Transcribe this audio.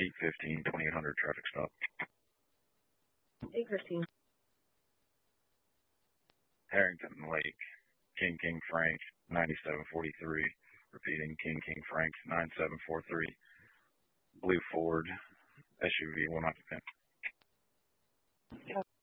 815, 2800 traffic stop. 815. Harrington Lake, King Frank, 9743. Repeating, King Frank, 9743. Blue Ford, SUV, one occupant.